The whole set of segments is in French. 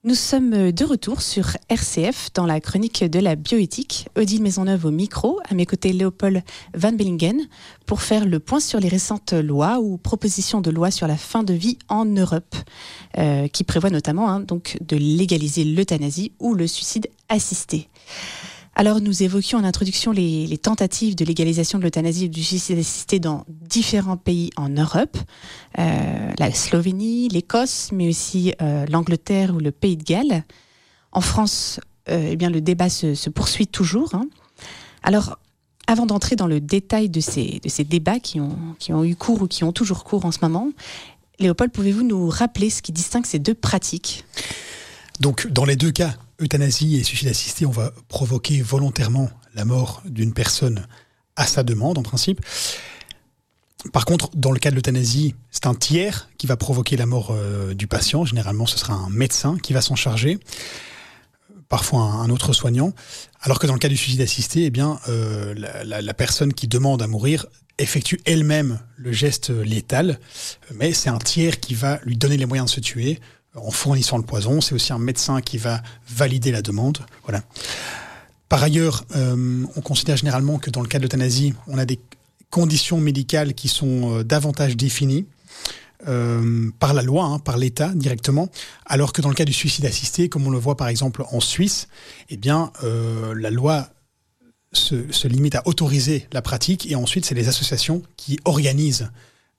Nous sommes de retour sur RCF dans la chronique de la bioéthique. Odile Maisonneuve au micro, à mes côtés Léopold Van Bellingen, pour faire le point sur les récentes lois ou propositions de loi sur la fin de vie en Europe, qui prévoient notamment donc de légaliser l'euthanasie ou le suicide assisté. Alors nous évoquions en introduction les tentatives de légalisation de l'euthanasie et du suicide assisté dans différents pays en Europe, la Slovénie, l'Écosse, mais aussi l'Angleterre ou le Pays de Galles. En France, le débat se poursuit toujours. Alors, avant d'entrer dans le détail de ces débats qui ont eu cours ou qui ont toujours cours en ce moment, Léopold, pouvez-vous nous rappeler ce qui distingue ces deux pratiques ? Donc, dans les deux cas, euthanasie et suicide assisté, on va provoquer volontairement la mort d'une personne à sa demande, en principe. Par contre, dans le cas de l'euthanasie, c'est un tiers qui va provoquer la mort du patient. Généralement, ce sera un médecin qui va s'en charger, parfois un autre soignant. Alors que dans le cas du suicide assisté, la personne qui demande à mourir effectue elle-même le geste létal, mais c'est un tiers qui va lui donner les moyens de se tuer en fournissant le poison. C'est aussi un médecin qui va valider la demande. Voilà. Par ailleurs, on considère généralement que dans le cas de l'euthanasie, on a des conditions médicales qui sont davantage définies par la loi, par l'État directement, alors que dans le cas du suicide assisté, comme on le voit par exemple en Suisse, la loi se limite à autoriser la pratique et ensuite c'est les associations qui organisent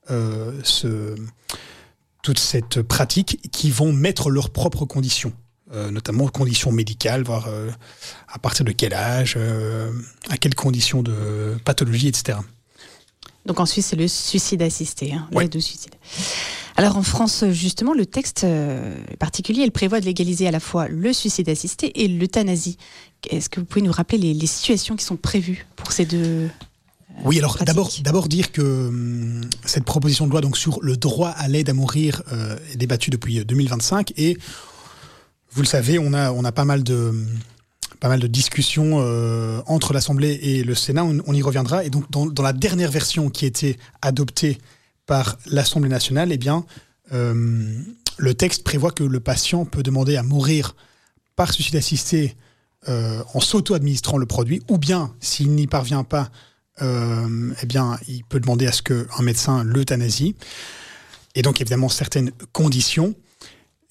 toute cette pratique qui vont mettre leurs propres conditions, notamment conditions médicales, voir à partir de quel âge, à quelles conditions de pathologie, etc. Donc en Suisse, c'est le suicide assisté, ouais. L'aide au suicide. Alors en France, justement, le texte particulier, il prévoit de légaliser à la fois le suicide assisté et l'euthanasie. Est-ce que vous pouvez nous rappeler les situations qui sont prévues pour ces deux Oui, alors pratiques ? d'abord dire que cette proposition de loi donc, sur le droit à l'aide à mourir est débattue depuis 2025 et vous le savez, on a pas mal de discussions entre l'Assemblée et le Sénat, on y reviendra. Et donc, dans la dernière version qui a été adoptée par l'Assemblée nationale, le texte prévoit que le patient peut demander à mourir par suicide assisté en s'auto-administrant le produit, ou bien, s'il n'y parvient pas, il peut demander à ce qu'un médecin l'euthanasie. Et donc, évidemment, certaines conditions.